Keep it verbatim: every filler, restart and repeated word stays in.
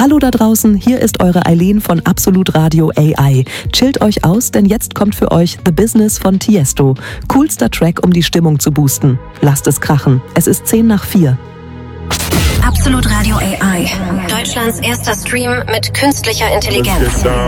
Hallo da draußen, hier ist eure Eileen von Absolut Radio A I. Chillt euch aus, denn jetzt kommt für euch The Business von Tiesto. Coolster Track, um die Stimmung zu boosten. Lasst es krachen. Es ist zehn nach vier. Absolut Radio A I. Deutschlands erster Stream mit künstlicher Intelligenz.